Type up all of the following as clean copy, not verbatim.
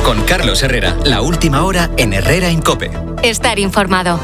Con Carlos Herrera, la última hora en Herrera en COPE. Estar informado.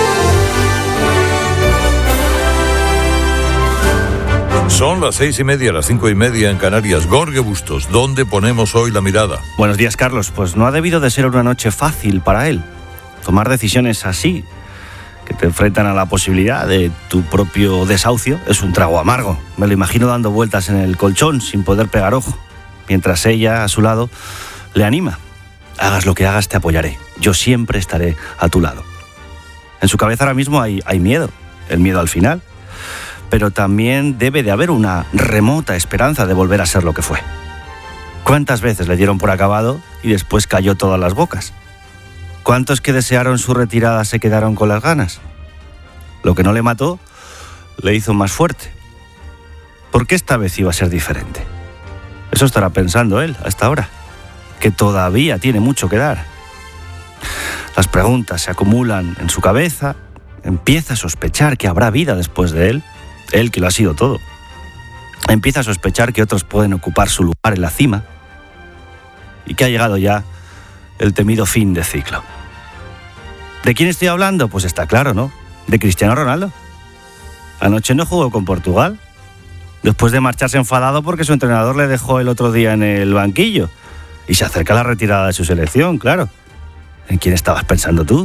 Son las 6:30, las 5:30 en Canarias. Jorge Bustos, ¿dónde ponemos hoy la mirada? Buenos días, Carlos. Pues no ha debido de ser una noche fácil para él. Tomar decisiones así, que te enfrentan a la posibilidad de tu propio desahucio, es un trago amargo. Me lo imagino dando vueltas en el colchón sin poder pegar ojo, mientras ella, a su lado, le anima. Hagas lo que hagas, te apoyaré. Yo siempre estaré a tu lado. En su cabeza ahora mismo hay miedo, el miedo al final, pero también debe de haber una remota esperanza de volver a ser lo que fue. ¿Cuántas veces le dieron por acabado y después cayó todas las bocas? ¿Cuántos que desearon su retirada se quedaron con las ganas? Lo que no le mató, le hizo más fuerte. ¿Por qué esta vez iba a ser diferente? Eso estará pensando él hasta ahora, que todavía tiene mucho que dar. Las preguntas se acumulan en su cabeza, empieza a sospechar que habrá vida después de él que lo ha sido todo. Empieza a sospechar que otros pueden ocupar su lugar en la cima y que ha llegado ya el temido fin de ciclo. ¿De quién estoy hablando? Pues está claro, ¿no? De Cristiano Ronaldo. Anoche no jugó con Portugal, después de marcharse enfadado porque su entrenador le dejó el otro día en el banquillo. Y se acerca la retirada de su selección, claro. ¿En quién estabas pensando tú?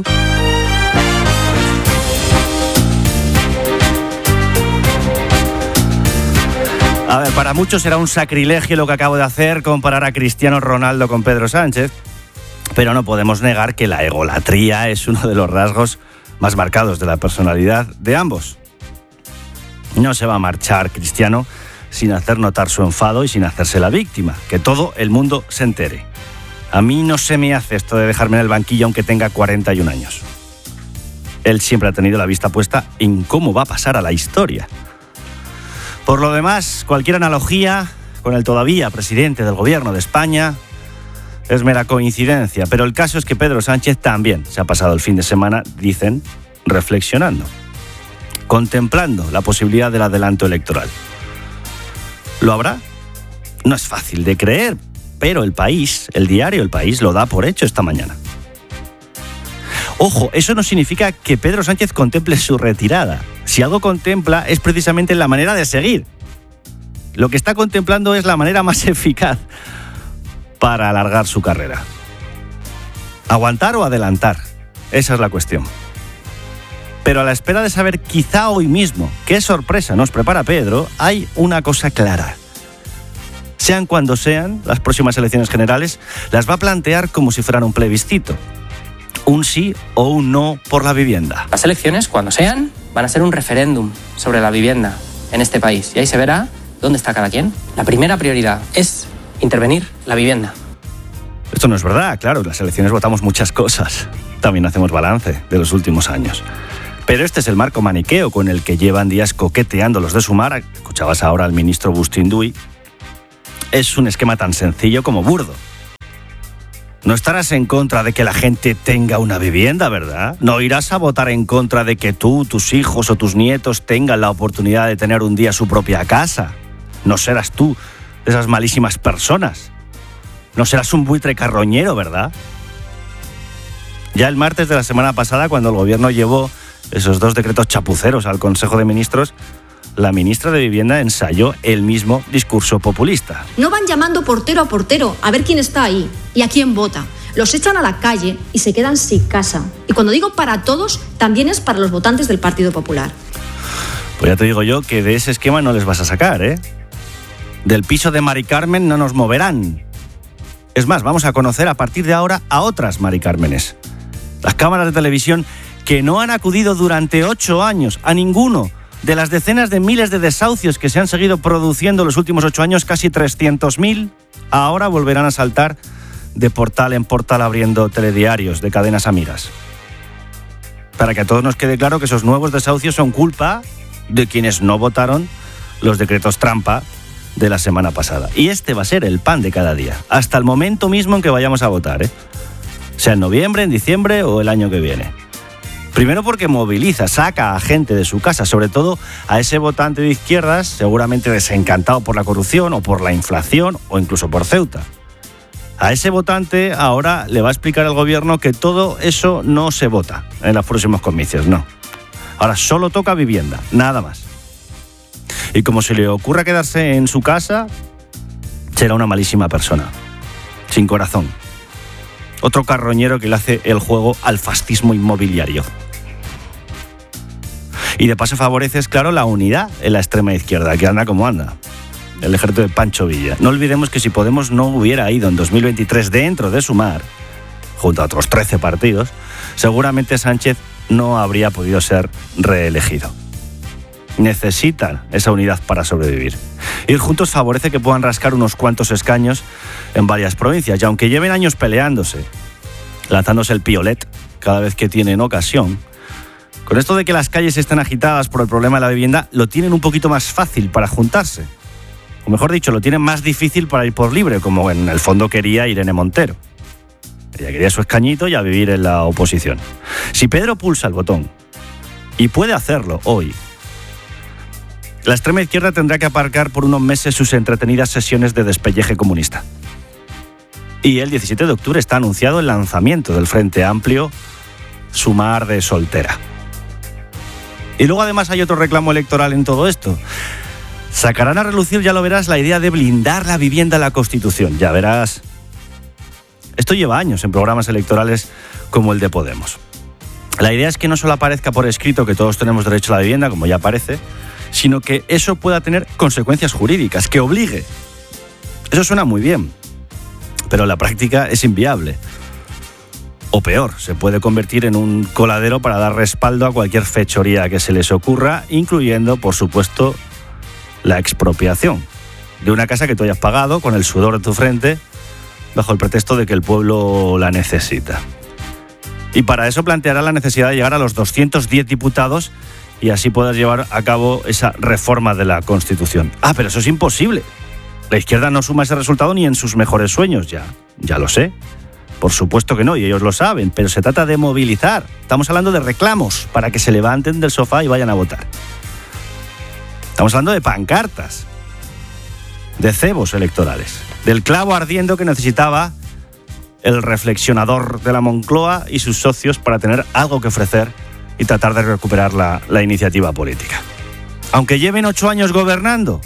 A ver, para muchos será un sacrilegio lo que acabo de hacer, comparar a Cristiano Ronaldo con Pedro Sánchez, pero no podemos negar que la egolatría es uno de los rasgos más marcados de la personalidad de ambos. No se va a marchar Cristiano sin hacer notar su enfado y sin hacerse la víctima, que todo el mundo se entere. A mí no se me hace esto de dejarme en el banquillo aunque tenga 41 años. Él siempre ha tenido la vista puesta en cómo va a pasar a la historia. Por lo demás, cualquier analogía con el todavía presidente del gobierno de España es mera coincidencia, pero el caso es que Pedro Sánchez también se ha pasado el fin de semana, dicen, reflexionando, contemplando la posibilidad del adelanto electoral. ¿Lo habrá? No es fácil de creer, pero El País, el diario El País, lo da por hecho esta mañana. Ojo, eso no significa que Pedro Sánchez contemple su retirada. Si algo contempla es precisamente la manera de seguir. Lo que está contemplando es la manera más eficaz para alargar su carrera. ¿Aguantar o adelantar? Esa es la cuestión. Pero a la espera de saber quizá hoy mismo qué sorpresa nos prepara Pedro, hay una cosa clara. Sean cuando sean las próximas elecciones generales, las va a plantear como si fueran un plebiscito. Un sí o un no por la vivienda. Las elecciones, cuando sean, van a ser un referéndum sobre la vivienda en este país. Y ahí se verá dónde está cada quien. La primera prioridad es intervenir la vivienda. Esto no es verdad, claro. En las elecciones votamos muchas cosas. También hacemos balance de los últimos años. Pero este es el marco maniqueo con el que llevan días coqueteando los de Sumar. Escuchabas ahora al ministro Bustinduy. Es un esquema tan sencillo como burdo. No estarás en contra de que la gente tenga una vivienda, ¿verdad? No irás a votar en contra de que tú, tus hijos o tus nietos tengan la oportunidad de tener un día su propia casa. No serás tú de esas malísimas personas. No serás un buitre carroñero, ¿verdad? Ya el martes de la semana pasada, cuando el gobierno llevó esos 2 decretos chapuceros al Consejo de Ministros, la ministra de Vivienda ensayó el mismo discurso populista. No van llamando portero a portero a ver quién está ahí y a quién vota. Los echan a la calle y se quedan sin casa. Y cuando digo para todos, también es para los votantes del Partido Popular. Pues ya te digo yo que de ese esquema no les vas a sacar, ¿eh? Del piso de Mari Carmen no nos moverán. Es más, vamos a conocer a partir de ahora a otras Mari Cármenes. Las cámaras de televisión que no han acudido durante 8 años a ninguno de las decenas de miles de desahucios que se han seguido produciendo los últimos 8 años, casi 300.000, ahora volverán a saltar de portal en portal abriendo telediarios de cadenas amigas. Para que a todos nos quede claro que esos nuevos desahucios son culpa de quienes no votaron los decretos trampa de la semana pasada. Y este va a ser el pan de cada día, hasta el momento mismo en que vayamos a votar, ¿eh? Sea en noviembre, en diciembre o el año que viene. Primero porque moviliza, saca a gente de su casa, sobre todo a ese votante de izquierdas, seguramente desencantado por la corrupción o por la inflación o incluso por Ceuta. A ese votante ahora le va a explicar el gobierno que todo eso no se vota en los próximos comicios, no. Ahora solo toca vivienda, nada más. Y como se le ocurra quedarse en su casa, será una malísima persona, sin corazón. Otro carroñero que le hace el juego al fascismo inmobiliario. Y de paso favoreces, claro, la unidad en la extrema izquierda, que anda como anda. El ejército de Pancho Villa. No olvidemos que si Podemos no hubiera ido en 2023 dentro de Sumar, junto a otros 13 partidos, seguramente Sánchez no habría podido ser reelegido. Necesitan esa unidad para sobrevivir. Ir juntos favorece que puedan rascar unos cuantos escaños en varias provincias, y aunque lleven años peleándose, lanzándose el piolet cada vez que tienen ocasión, con esto de que las calles están agitadas por el problema de la vivienda, lo tienen un poquito más fácil para juntarse. O mejor dicho, lo tienen más difícil para ir por libre, como en el fondo quería Irene Montero. Ella quería su escañito y a vivir en la oposición. Si Pedro pulsa el botón, y puede hacerlo hoy, la extrema izquierda tendrá que aparcar por unos meses sus entretenidas sesiones de despelleje comunista. Y el 17 de octubre está anunciado el lanzamiento del Frente Amplio Sumar de Soltera. Y luego además hay otro reclamo electoral en todo esto. Sacarán a relucir, ya lo verás, la idea de blindar la vivienda en la Constitución. Ya verás. Esto lleva años en programas electorales como el de Podemos. La idea es que no solo aparezca por escrito que todos tenemos derecho a la vivienda, como ya aparece, sino que eso pueda tener consecuencias jurídicas, que obligue. Eso suena muy bien, pero en la práctica es inviable. O peor, se puede convertir en un coladero para dar respaldo a cualquier fechoría que se les ocurra, incluyendo, por supuesto, la expropiación de una casa que tú hayas pagado con el sudor de tu frente, bajo el pretexto de que el pueblo la necesita. Y para eso planteará la necesidad de llegar a los 210 diputados y así poder llevar a cabo esa reforma de la Constitución. Pero eso es imposible. La izquierda no suma ese resultado ni en sus mejores sueños, ya lo sé. Por supuesto que no, y ellos lo saben, pero se trata de movilizar. Estamos hablando de reclamos para que se levanten del sofá y vayan a votar. Estamos hablando de pancartas, de cebos electorales, del clavo ardiendo que necesitaba el reflexionador de la Moncloa y sus socios para tener algo que ofrecer y tratar de recuperar la iniciativa política. Aunque lleven 8 años gobernando.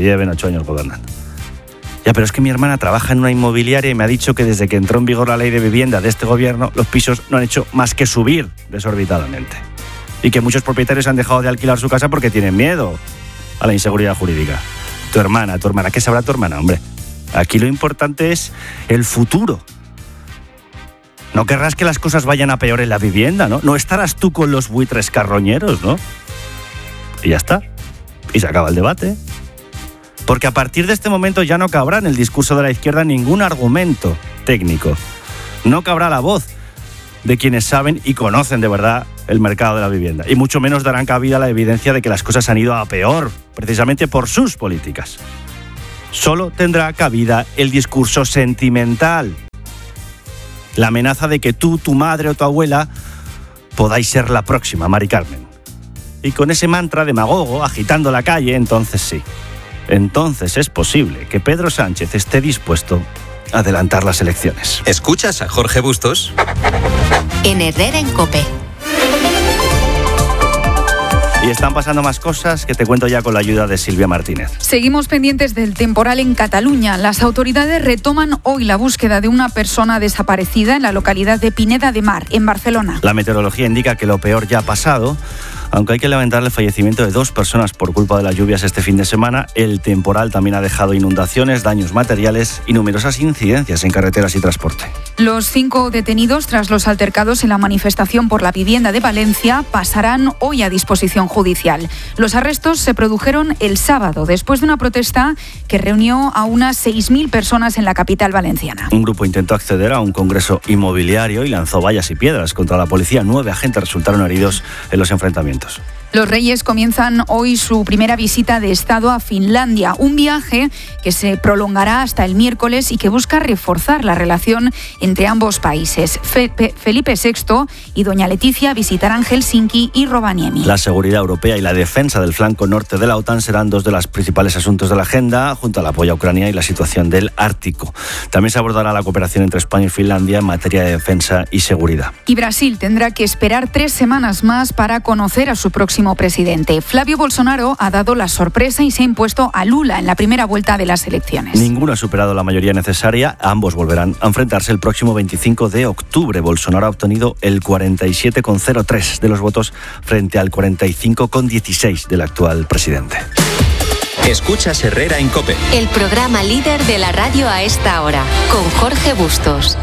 Ya, pero es que mi hermana trabaja en una inmobiliaria y me ha dicho que desde que entró en vigor la ley de vivienda de este gobierno, los pisos no han hecho más que subir desorbitadamente. Y que muchos propietarios han dejado de alquilar su casa porque tienen miedo a la inseguridad jurídica. Tu hermana, ¿qué sabrá tu hermana, hombre? Aquí lo importante es el futuro. No querrás que las cosas vayan a peor en la vivienda, ¿no? No estarás tú con los buitres carroñeros, ¿no? Y ya está. Y se acaba el debate. Porque a partir de este momento ya no cabrá en el discurso de la izquierda ningún argumento técnico. No cabrá la voz de quienes saben y conocen de verdad el mercado de la vivienda. Y mucho menos darán cabida a la evidencia de que las cosas han ido a peor, precisamente por sus políticas. Solo tendrá cabida el discurso sentimental. La amenaza de que tú, tu madre o tu abuela podáis ser la próxima Mari Carmen. Y con ese mantra demagogo agitando la calle, entonces sí. Entonces es posible que Pedro Sánchez esté dispuesto a adelantar las elecciones. ¿Escuchas a Jorge Bustos? En Herrera en COPE. Y están pasando más cosas que te cuento ya con la ayuda de Silvia Martínez. Seguimos pendientes del temporal en Cataluña. Las autoridades retoman hoy la búsqueda de una persona desaparecida en la localidad de Pineda de Mar, en Barcelona. La meteorología indica que lo peor ya ha pasado, aunque hay que lamentar el fallecimiento de 2 personas por culpa de las lluvias este fin de semana. El temporal también ha dejado inundaciones, daños materiales y numerosas incidencias en carreteras y transporte. Los 5 detenidos tras los altercados en la manifestación por la vivienda de Valencia pasarán hoy a disposición judicial. Los arrestos se produjeron el sábado después de una protesta que reunió a unas 6.000 personas en la capital valenciana. Un grupo intentó acceder a un congreso inmobiliario y lanzó vallas y piedras contra la policía. 9 agentes resultaron heridos en los enfrentamientos. Los reyes comienzan hoy su primera visita de Estado a Finlandia, un viaje que se prolongará hasta el miércoles y que busca reforzar la relación entre ambos países. Felipe VI y doña Leticia visitarán Helsinki y Rovaniemi. La seguridad europea y la defensa del flanco norte de la OTAN serán dos de los principales asuntos de la agenda, junto al apoyo a Ucrania y la situación del Ártico. También se abordará la cooperación entre España y Finlandia en materia de defensa y seguridad. Y Brasil tendrá que esperar 3 semanas más para conocer a su próximo presidente. Flavio Bolsonaro ha dado la sorpresa y se ha impuesto a Lula en la primera vuelta de las elecciones. Ninguno ha superado la mayoría necesaria. Ambos volverán a enfrentarse el próximo 25 de octubre. Bolsonaro ha obtenido el 47,03% de los votos frente al 45,16% del actual presidente. Escuchas Herrera en COPE. El programa líder de la radio a esta hora, con Jorge Bustos.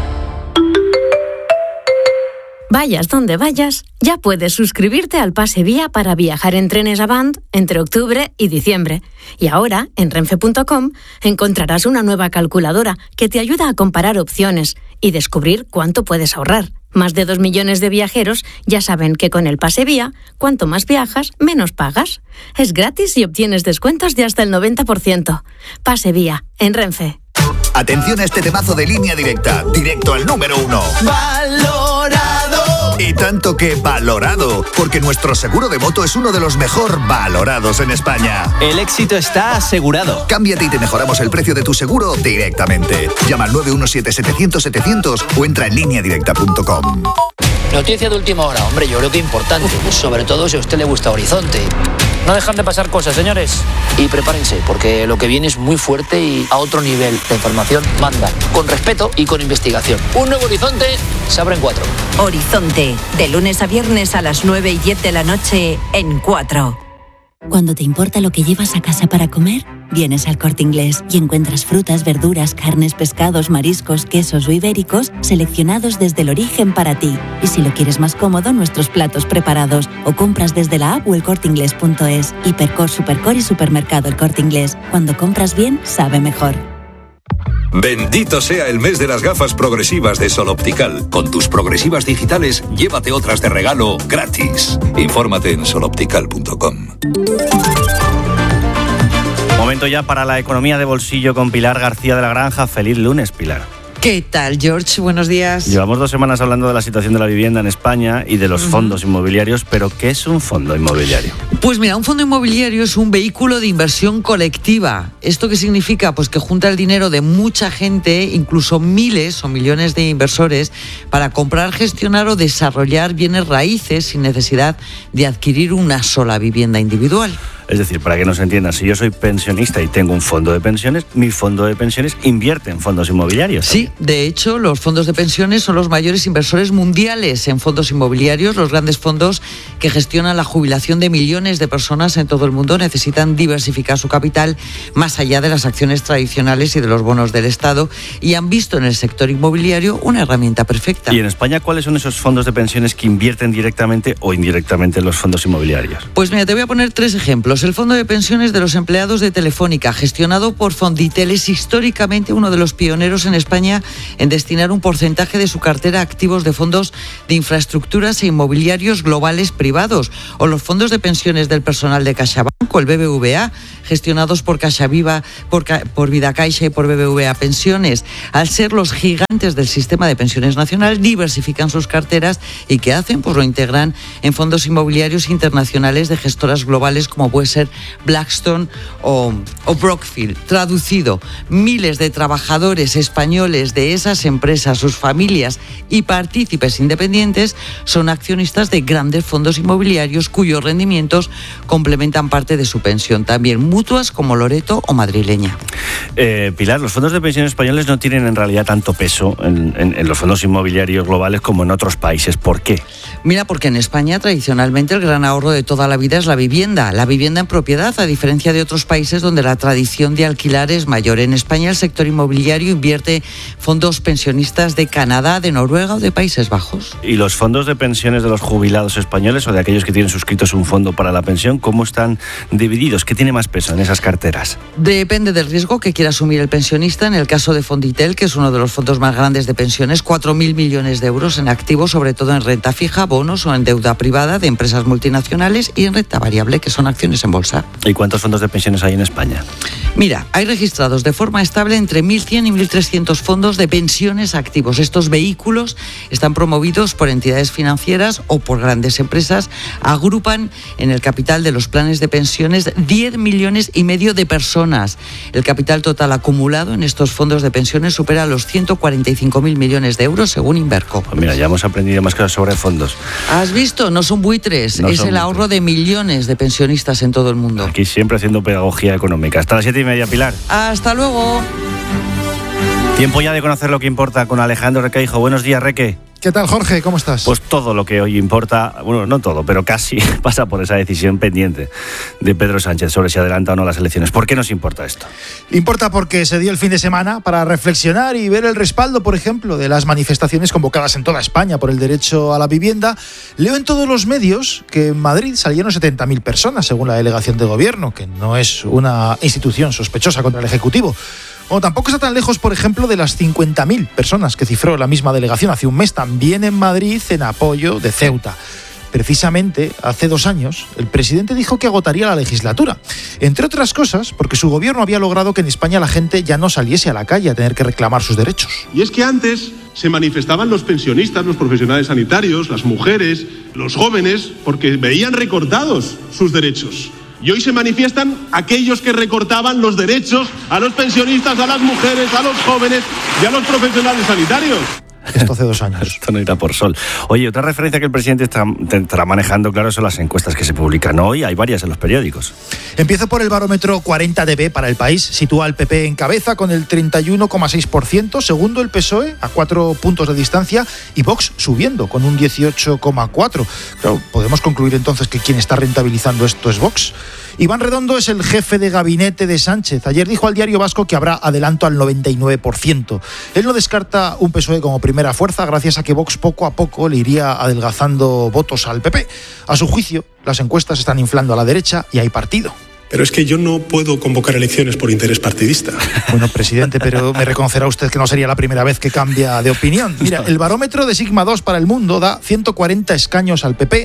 Vayas donde vayas, ya puedes suscribirte al Pase Vía para viajar en trenes Avant entre octubre y diciembre. Y ahora, en renfe.com, encontrarás una nueva calculadora que te ayuda a comparar opciones y descubrir cuánto puedes ahorrar. Más de 2 millones de viajeros ya saben que con el Pase Vía, cuanto más viajas, menos pagas. Es gratis y obtienes descuentos de hasta el 90%. Pase Vía, en Renfe. Atención a este temazo de Línea Directa, directo al número 1. ¡Valorado! Y tanto que valorado, porque nuestro seguro de moto es uno de los mejor valorados en España. El éxito está asegurado. Cámbiate y te mejoramos el precio de tu seguro directamente. Llama al 917-700-700 o entra en lineadirecta.com. Noticia de última hora, hombre, yo creo que importante, sobre todo si a usted le gusta Horizonte. No dejan de pasar cosas, señores. Y prepárense, porque lo que viene es muy fuerte y a otro nivel. La información manda, con respeto y con investigación. Un nuevo Horizonte se abre en 4. Horizonte, de lunes a viernes a las 9:10 de la noche en 4. Cuando te importa lo que llevas a casa para comer, vienes al Corte Inglés y encuentras frutas, verduras, carnes, pescados, mariscos, quesos o ibéricos seleccionados desde el origen para ti. Y si lo quieres más cómodo, nuestros platos preparados o compras desde la app o elcorteingles.es. Hipercor, Supercor y Supermercado El Corte Inglés. Cuando compras bien, sabe mejor. Bendito sea el mes de las gafas progresivas de Sol Optical. Con tus progresivas digitales, llévate otras de regalo gratis. Infórmate en soloptical.com. Momento ya para la economía de bolsillo con Pilar García de la Granja. Feliz lunes, Pilar. ¿Qué tal, George? Buenos días. Llevamos 2 semanas hablando de la situación de la vivienda en España y de los fondos inmobiliarios, pero ¿qué es un fondo inmobiliario? Pues mira, un fondo inmobiliario es un vehículo de inversión colectiva. ¿Esto qué significa? Pues que junta el dinero de mucha gente, incluso miles o millones de inversores, para comprar, gestionar o desarrollar bienes raíces sin necesidad de adquirir una sola vivienda individual. Es decir, para que nos entiendan, si yo soy pensionista y tengo un fondo de pensiones, mi fondo de pensiones invierte en fondos inmobiliarios. Sí, de hecho, los fondos de pensiones son los mayores inversores mundiales en fondos inmobiliarios. Los grandes fondos que gestionan la jubilación de millones de personas en todo el mundo necesitan diversificar su capital más allá de las acciones tradicionales y de los bonos del Estado, y han visto en el sector inmobiliario una herramienta perfecta. ¿Y en España cuáles son esos fondos de pensiones que invierten directamente o indirectamente en los fondos inmobiliarios? Pues mira, te voy a poner 3 ejemplos. El fondo de pensiones de los empleados de Telefónica, gestionado por Fonditel, es históricamente uno de los pioneros en España en destinar un porcentaje de su cartera a activos de fondos de infraestructuras e inmobiliarios globales privados. O los fondos de pensiones del personal de CaixaBank o el BBVA, gestionados por CaixaViva, por Vidacaixa y por BBVA Pensiones. Al ser los gigantes del sistema de pensiones nacional, diversifican sus carteras y ¿qué hacen? Pues lo integran en fondos inmobiliarios internacionales de gestoras globales como puede ser Blackstone o Brookfield. Traducido, miles de trabajadores españoles de esas empresas, sus familias y partícipes independientes son accionistas de grandes fondos inmobiliarios cuyos rendimientos complementan parte de su pensión, también mutuas como Loreto o Madrileña. Pilar, los fondos de pensión españoles no tienen en realidad tanto peso en los fondos inmobiliarios globales como en otros países. ¿Por qué? Mira, porque en España tradicionalmente el gran ahorro de toda la vida es la vivienda en propiedad, a diferencia de otros países donde la tradición de alquilar es mayor. En España el sector inmobiliario invierte fondos pensionistas de Canadá, de Noruega o de Países Bajos. ¿Y los fondos de pensiones de los jubilados españoles o de aquellos que tienen suscritos un fondo para la pensión, cómo están divididos? ¿Qué tiene más peso en esas carteras? Depende del riesgo que quiera asumir el pensionista. En el caso de Fonditel, que es uno de los fondos más grandes de pensiones, 4.000 millones de euros en activos, sobre todo en renta fija, bonos o en deuda privada de empresas multinacionales y en renta variable, que son acciones en bolsa. ¿Y cuántos fondos de pensiones hay en España? Mira, hay registrados de forma estable entre 1.100 y 1.300 fondos de pensiones activos. Estos vehículos están promovidos por entidades financieras o por grandes empresas. Agrupan en el capital de los planes de pensiones 10,5 millones de personas. El capital total acumulado en estos fondos de pensiones supera los 145.000 millones de euros, según Inverco. Pues mira, ya hemos aprendido más cosas sobre fondos. ¿Has visto? No son buitres, No es son el ahorro de millones de pensionistas en todo el mundo. Aquí siempre haciendo pedagogía económica. Hasta las 7:30, Pilar. Hasta luego. Tiempo ya de conocer lo que importa con Alejandro Requeijo. Buenos días, Reque. ¿Qué tal, Jorge? ¿Cómo estás? Pues todo lo que hoy importa, bueno, no todo, pero casi pasa por esa decisión pendiente de Pedro Sánchez sobre si adelanta o no las elecciones. ¿Por qué nos importa esto? Importa porque se dio el fin de semana para reflexionar y ver el respaldo, por ejemplo, de las manifestaciones convocadas en toda España por el derecho a la vivienda. Leo en todos los medios que en Madrid salieron 70.000 personas, según la delegación de gobierno, que no es una institución sospechosa contra el Ejecutivo. Bueno, tampoco está tan lejos, por ejemplo, de las 50.000 personas que cifró la misma delegación hace un mes, también en Madrid, en apoyo de Ceuta. Precisamente, hace 2 años, el presidente dijo que agotaría la legislatura. Entre otras cosas, porque su gobierno había logrado que en España la gente ya no saliese a la calle a tener que reclamar sus derechos. Y es que antes se manifestaban los pensionistas, los profesionales sanitarios, las mujeres, los jóvenes, porque veían recortados sus derechos. Y hoy se manifiestan aquellos que recortaban los derechos a los pensionistas, a las mujeres, a los jóvenes y a los profesionales sanitarios. Esto hace 2 años. Esto no irá por sol. Oye, otra referencia que el presidente estará manejando, claro, son las encuestas que se publican hoy. Hay varias en los periódicos. Empiezo por el barómetro 40DB para el país. Sitúa al PP en cabeza con el 31,6%. Segundo, el PSOE a 4 puntos de distancia. Y Vox subiendo con un 18,4%. Claro, podemos concluir entonces que quien está rentabilizando esto es Vox. Iván Redondo es el jefe de gabinete de Sánchez. Ayer dijo al Diario Vasco que habrá adelanto al 99%. Él no descarta un PSOE como primera fuerza gracias a que Vox poco a poco le iría adelgazando votos al PP. A su juicio, las encuestas están inflando a la derecha y hay partido. Pero es que yo no puedo convocar elecciones por interés partidista. Bueno, presidente, pero me reconocerá usted que no sería la primera vez que cambia de opinión. Mira, el barómetro de Sigma 2 para el mundo da 140 escaños al PP,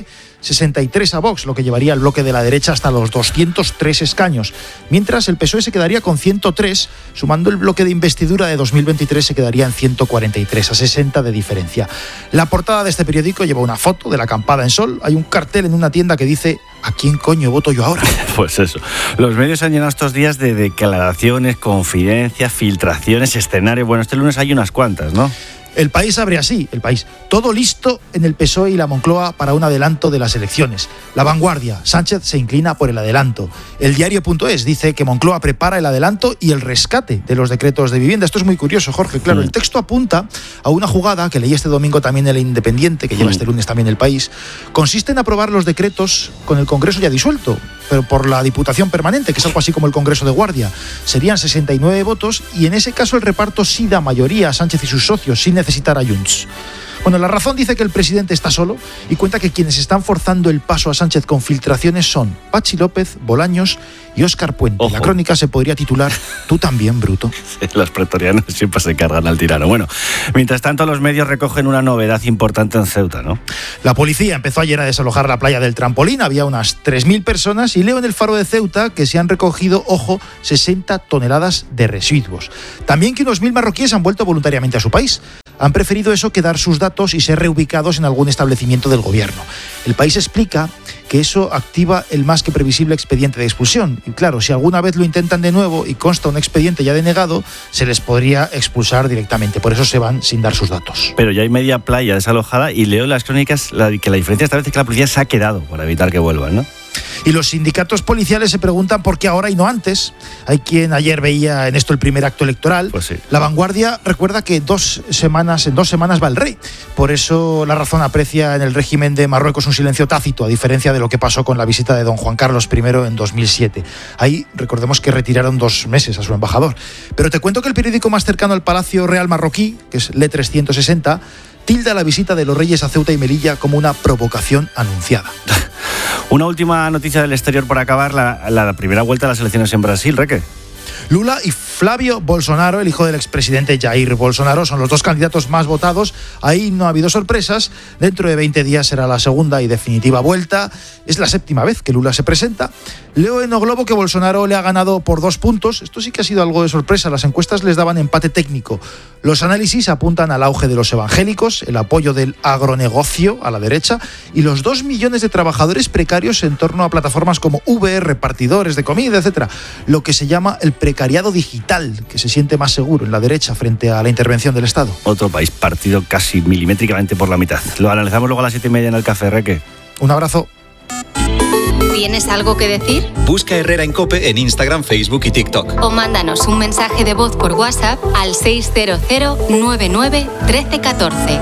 63 a Vox, lo que llevaría al bloque de la derecha hasta los 203 escaños. Mientras el PSOE se quedaría con 103, sumando el bloque de investidura de 2023 se quedaría en 143, a 60 de diferencia. La portada de este periódico lleva una foto de la acampada en sol. Hay un cartel en una tienda que dice: ¿a quién coño voto yo ahora? Pues eso. Los medios han llenado estos días de declaraciones, confidencias, filtraciones, escenarios. Bueno, este lunes hay unas cuantas, ¿no? El País abre así, El País. Todo listo en el PSOE y la Moncloa para un adelanto de las elecciones. La Vanguardia, Sánchez se inclina por el adelanto. El Diario.es dice que Moncloa prepara el adelanto y el rescate de los decretos de vivienda. Esto es muy curioso, Jorge. Claro, el texto apunta a una jugada que leí este domingo también en El Independiente, que lleva este lunes también El País. Consiste en aprobar los decretos con el Congreso ya disuelto, pero por la Diputación Permanente, que es algo así como el Congreso de Guardia. Serían 69 votos y en ese caso el reparto sí da mayoría a Sánchez y sus socios, sin necesitar a Junts. Bueno, La Razón dice que el presidente está solo y cuenta que quienes están forzando el paso a Sánchez con filtraciones son Pachi López, Bolaños y Óscar Puente. Ojo. La crónica se podría titular «Tú también, bruto». Sí, los pretorianos siempre se cargan al tirano. Bueno, mientras tanto los medios recogen una novedad importante en Ceuta, ¿no? La policía empezó ayer a desalojar la playa del Trampolín. Había unas 3.000 personas y leo en el Faro de Ceuta que se han recogido, ojo, 60 toneladas de residuos. También que unos 1.000 marroquíes han vuelto voluntariamente a su país. Han preferido eso que dar sus datos y ser reubicados en algún establecimiento del gobierno. El País explica que eso activa el más que previsible expediente de expulsión. Y claro, si alguna vez lo intentan de nuevo y consta un expediente ya denegado, se les podría expulsar directamente. Por eso se van sin dar sus datos. Pero ya hay media playa desalojada y leo en las crónicas que la diferencia esta vez es que la policía se ha quedado para evitar que vuelvan, ¿no? Y los sindicatos policiales se preguntan por qué ahora y no antes. Hay quien ayer veía en esto el primer acto electoral. Pues sí. La Vanguardia recuerda que en 2 semanas va el rey. Por eso La Razón aprecia en el régimen de Marruecos un silencio tácito, a diferencia de lo que pasó con la visita de don Juan Carlos I en 2007. Ahí recordemos que retiraron 2 meses a su embajador. Pero te cuento que el periódico más cercano al Palacio Real marroquí, que es Le 360, tilda la visita de los reyes a Ceuta y Melilla como una provocación anunciada. Una última noticia del exterior para acabar, la primera vuelta a las elecciones en Brasil, Reque. Lula y Flavio Bolsonaro, el hijo del expresidente Jair Bolsonaro. Son los dos candidatos más votados. Ahí no ha habido sorpresas. Dentro de 20 días será la segunda y definitiva vuelta. Es la 7ª vez que Lula se presenta. Leo en O Globo que Bolsonaro le ha ganado por 2 puntos. Esto sí que ha sido algo de sorpresa. Las encuestas les daban empate técnico. Los análisis apuntan al auge de los evangélicos, el apoyo del agronegocio a la derecha y los 2 millones de trabajadores precarios en torno a plataformas como Uber, repartidores de comida, etc. Lo que se llama el precariado digital, que se siente más seguro en la derecha frente a la intervención del Estado. Otro país partido casi milimétricamente por la mitad. Lo analizamos luego a las 7:30 en el Café Reque. Un abrazo. ¿Tienes algo que decir? Busca Herrera en COPE en Instagram, Facebook y TikTok. O mándanos un mensaje de voz por WhatsApp al 600 99 13 14.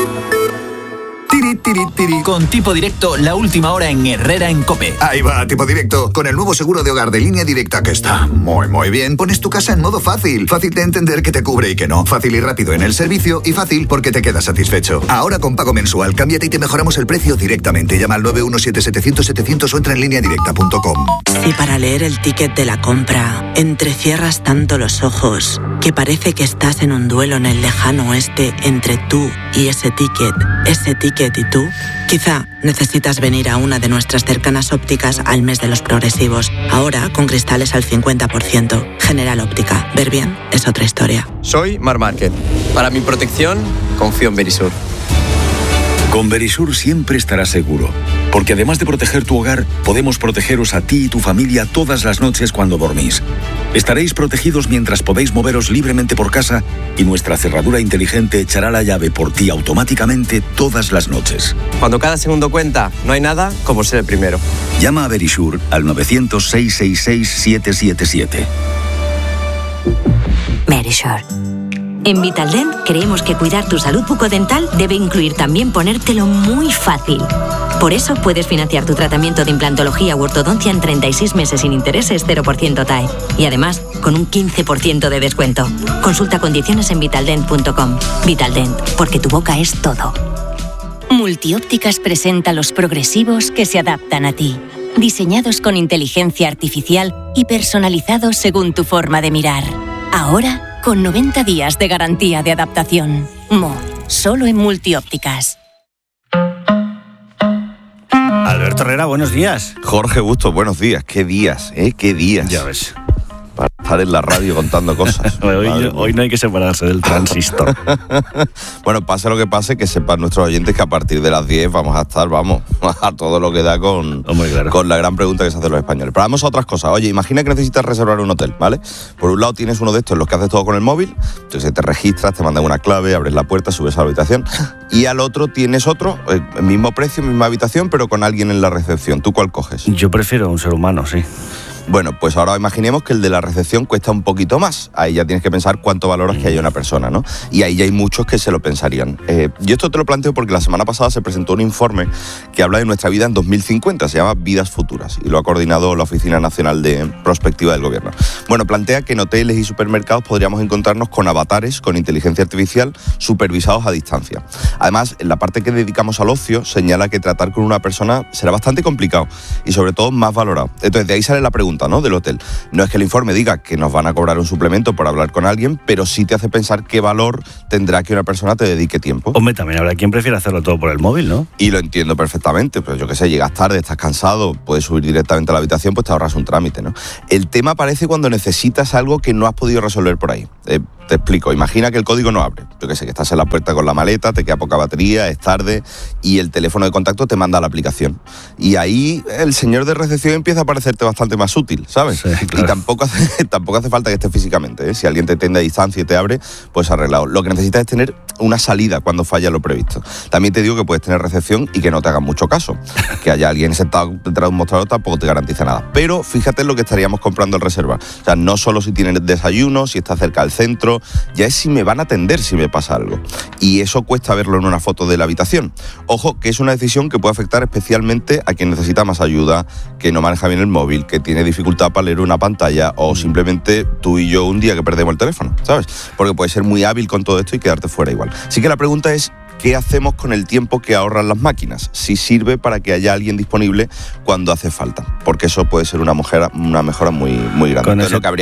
Con Tipo Directo, la última hora en Herrera en COPE. Ahí va, Tipo Directo. Con el nuevo seguro de hogar de Línea Directa, que está muy bien, pones tu casa en modo fácil. Fácil de entender que te cubre y que no. Fácil y rápido en el servicio y fácil porque te quedas satisfecho. Ahora con pago mensual, cámbiate y te mejoramos el precio directamente. Llama al 917-700-700 o entra en lineadirecta.com. Si para leer el ticket de la compra entrecierras tanto los ojos que parece que estás en un duelo en el lejano oeste entre tú y ese ticket y tú, quizá necesitas venir a una de nuestras cercanas ópticas al mes de los progresivos. Ahora con cristales al 50%. General Óptica. Ver bien es otra historia. Soy Mar Márquez. Para mi protección, confío en Verisur. Con Verisur siempre estarás seguro, porque además de proteger tu hogar, podemos protegeros a ti y tu familia todas las noches cuando dormís. Estaréis protegidos mientras podéis moveros libremente por casa y nuestra cerradura inteligente echará la llave por ti automáticamente todas las noches. Cuando cada segundo cuenta, no hay nada como ser el primero. Llama a Verisur al 900-666-777. Verisur. En Vitaldent creemos que cuidar tu salud bucodental debe incluir también ponértelo muy fácil. Por eso puedes financiar tu tratamiento de implantología u ortodoncia en 36 meses sin intereses 0% TAE. Y además, con un 15% de descuento. Consulta condiciones en vitaldent.com. Vitaldent, porque tu boca es todo. Multiópticas presenta los progresivos que se adaptan a ti. Diseñados con inteligencia artificial y personalizados según tu forma de mirar. Ahora, con 90 días de garantía de adaptación. Solo en Multiópticas. Alberto Herrera, buenos días. Jorge Bustos, buenos días. ¿Qué días, qué días? Ya ves. Para estar en la radio contando cosas. Hoy no hay que separarse del transistor. Bueno, pase lo que pase, que sepan nuestros oyentes que a partir de las 10 vamos a estar, a todo lo que da con la gran pregunta que se hacen los españoles. Pero vamos a otras cosas. Oye, imagina que necesitas reservar un hotel, ¿vale? Por un lado tienes uno de estos en los que haces todo con el móvil, entonces te registras, te mandan una clave, abres la puerta, subes a la habitación, y al otro tienes otro, el mismo precio, misma habitación, pero con alguien en la recepción. ¿Tú cuál coges? Yo prefiero un ser humano, sí. Bueno, pues ahora imaginemos que el de la recepción cuesta un poquito más. Ahí ya tienes que pensar cuánto valoras que haya una persona, ¿no? Y ahí ya hay muchos que se lo pensarían. Yo esto te lo planteo porque la semana pasada se presentó un informe que habla de nuestra vida en 2050, se llama Vidas Futuras, y lo ha coordinado la Oficina Nacional de Prospectiva del Gobierno. Bueno, plantea que en hoteles y supermercados podríamos encontrarnos con avatares con inteligencia artificial supervisados a distancia. Además, en la parte que dedicamos al ocio, señala que tratar con una persona será bastante complicado y sobre todo más valorado. Entonces, de ahí sale la pregunta, ¿no?, del hotel. No es que el informe diga que nos van a cobrar un suplemento por hablar con alguien, pero sí te hace pensar qué valor tendrá que una persona te dedique tiempo. Hombre, también habrá quien prefiere hacerlo todo por el móvil, ¿no? Y lo entiendo perfectamente, pues yo qué sé, llegas tarde, estás cansado, puedes subir directamente a la habitación, pues te ahorras un trámite, ¿no? El tema aparece cuando necesitas algo que no has podido resolver por ahí. Te explico, imagina que el código no abre. Yo qué sé, que estás en la puerta con la maleta, te queda poca batería, es tarde y el teléfono de contacto te manda a la aplicación. Y ahí el señor de recepción empieza a parecerte bastante más útil, ¿sabes? Sí, claro. Y tampoco hace falta que estés físicamente, ¿eh? Si alguien te atiende a distancia y te abre, pues arreglado. Lo que necesitas es tener una salida cuando falla lo previsto. También te digo que puedes tener recepción y que no te hagan mucho caso. Que haya alguien sentado detrás de un mostrador tampoco te garantiza nada. Pero fíjate en lo que estaríamos comprando al reservar. O sea, no solo si tienes desayuno, si estás cerca del centro, ya es si me van a atender si me pasa algo. Y eso cuesta verlo en una foto de la habitación. Ojo, que es una decisión que puede afectar especialmente a quien necesita más ayuda, que no maneja bien el móvil, que tiene dificultad para leer una pantalla o simplemente tú y yo un día que perdemos el teléfono, ¿sabes? Porque puedes ser muy hábil con todo esto y quedarte fuera igual. Así que la pregunta es, ¿qué hacemos con el tiempo que ahorran las máquinas? Si sirve para que haya alguien disponible cuando hace falta. Porque eso puede ser una mejora muy grande. Entonces, lo que habría...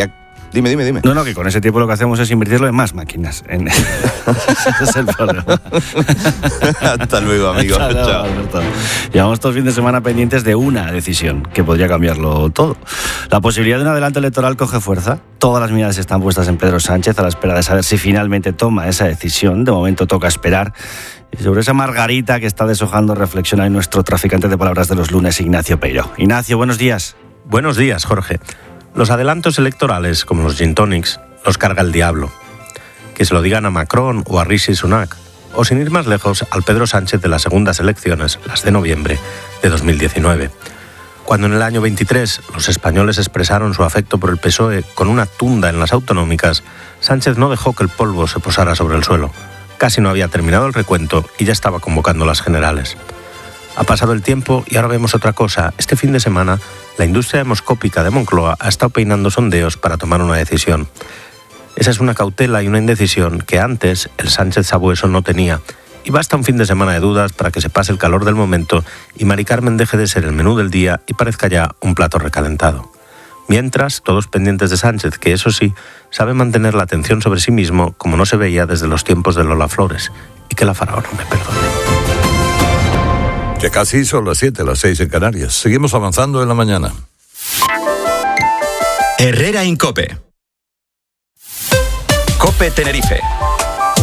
Dime. No, que con ese tiempo lo que hacemos es invertirlo en más máquinas. Ese es el problema. Hasta luego, amigo. Hasta luego, Chao. Alberto. Llevamos todo el fin de semana pendientes de una decisión que podría cambiarlo todo. La posibilidad de un adelanto electoral coge fuerza. Todas las miradas están puestas en Pedro Sánchez a la espera de saber si finalmente toma esa decisión. De momento toca esperar. Y sobre esa margarita que está deshojando reflexiona hoy nuestro traficante de palabras de los lunes, Ignacio Peiró. Ignacio, buenos días. Buenos días, Jorge. Los adelantos electorales, como los gin tonics, los carga el diablo. Que se lo digan a Macron o a Rishi Sunak, o sin ir más lejos, al Pedro Sánchez de las segundas elecciones, las de noviembre de 2019. Cuando en el año 23 los españoles expresaron su afecto por el PSOE con una tunda en las autonómicas, Sánchez no dejó que el polvo se posara sobre el suelo. Casi no había terminado el recuento y ya estaba convocando las generales. Ha pasado el tiempo y ahora vemos otra cosa. Este fin de semana, la industria demoscópica de Moncloa ha estado peinando sondeos para tomar una decisión. Esa es una cautela y una indecisión que antes el Sánchez sabueso no tenía. Y basta un fin de semana de dudas para que se pase el calor del momento y Mari Carmen deje de ser el menú del día y parezca ya un plato recalentado. Mientras, todos pendientes de Sánchez, que eso sí, sabe mantener la atención sobre sí mismo como no se veía desde los tiempos de Lola Flores. Y que la faraona me perdone. Ya casi son las 7, las 6 en Canarias. Seguimos avanzando en la mañana. Herrera Incope. Cope Tenerife.